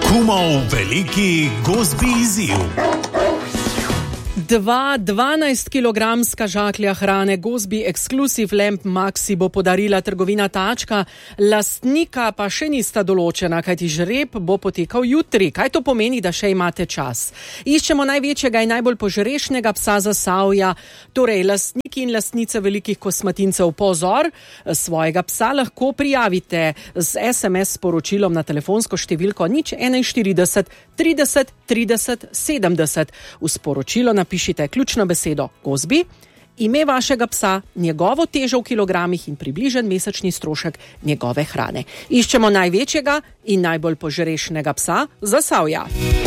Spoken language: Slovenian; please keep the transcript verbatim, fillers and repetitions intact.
Kumov veliki gozbi izziv. Dva dvanajstkilogramska žaklja hrane Gozbi Exclusive Lamp Maxi bo podarila trgovina Tačka, lastnika pa še nista določena, kajti žreb bo potekal jutri. Kaj to pomeni, da še imate čas? Iščemo največjega in najbolj požrešnega psa Zasavja, torej lastniki in lastnice velikih kosmatincev, pozor, svojega psa lahko prijavite z es em es sporočilom na telefonsko številko nič enainštirideset trideset trideset sedemdeset. V sporočilo napišite ključno besedo Gozbi, ime vašega psa, njegovo težo v kilogramih in približen mesečni strošek njegove hrane. Iščemo največjega in najbolj požrešnega psa Zasavja.